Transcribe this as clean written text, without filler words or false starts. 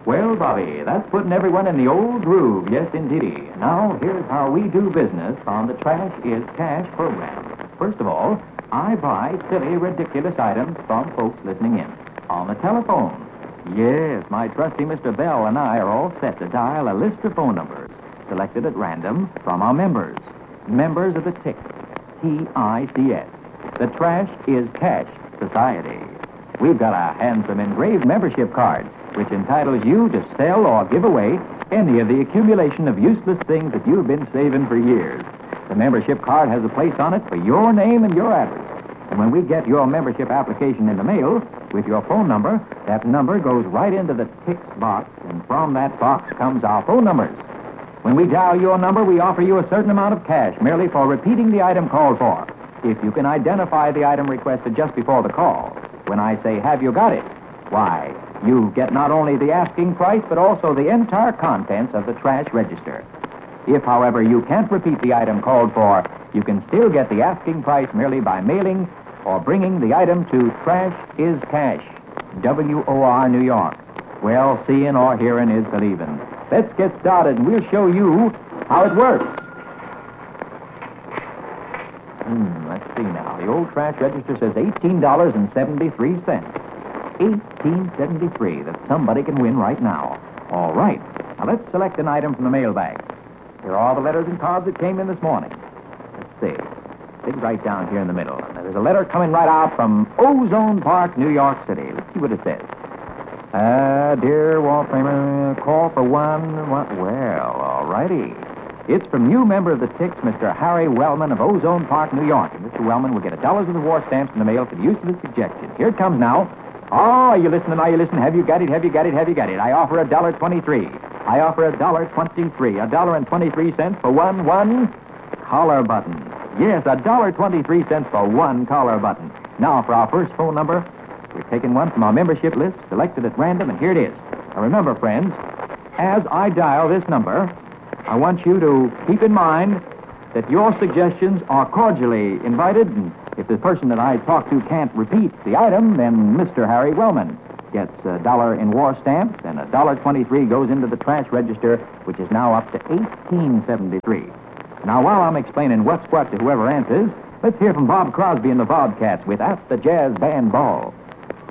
Well, Bobby, that's putting everyone in the old groove, yes, indeedy. Now, here's how we do business on the Trash is Cash program. First of all, I buy silly, ridiculous items from folks listening in. On the telephone. Yes, my trusty Mr. Bell and I are all set to dial a list of phone numbers, selected at random from our members. Members of the TICS, T-I-C-S, the Trash is Cash Society. We've got a handsome engraved membership card, which entitles you to sell or give away any of the accumulation of useless things that you've been saving for years. The membership card has a place on it for your name and your address. And when we get your membership application in the mail with your phone number, that number goes right into the TICS box, and from that box comes our phone numbers. When we dial your number, we offer you a certain amount of cash merely for repeating the item called for, if you can identify the item requested just before the call. When I say, have you got it? Why, you get not only the asking price, but also the entire contents of the trash register. If, however, you can't repeat the item called for, you can still get the asking price merely by mailing or bringing the item to Trash is Cash, W-O-R, New York. Well, seeing or hearing is believing. Let's get started, and we'll show you how it works. Let's see now. The old trash register says $18.73. $18.73 that somebody can win right now. All right. Now, let's select an item from the mailbag. Here are all the letters and cards that came in this morning. Let's see. Dig right down here in the middle. Now, there's a letter coming right out from Ozone Park, New York City. Let's see what it says. Dear Walt Kramer, call for one. Well, all righty. It's from you, member of the TICS, Mr. Harry Wellman of Ozone Park, New York. And Mr. Wellman will get $1 of the war stamps in the mail for the use of his suggestion. Here it comes now. Oh, are you listening? Are you listening? Have you got it? Have you got it? Have you got it? I offer $1.23. I offer $1.23. $1.23 for one collar button. Yes, $1.23 for one collar button. Now, for our first phone number, we're taking one from our membership list, selected at random, and here it is. Now, remember, friends, as I dial this number, I want you to keep in mind that your suggestions are cordially invited, and if the person that I talk to can't repeat the item, then Mr. Harry Wellman gets $1 in war stamps, and $1.23 goes into the trash register, which is now up to $18.73. Now, while I'm explaining what's what to whoever answers, let's hear from Bob Crosby and the Bobcats with At the Jazz Band Ball.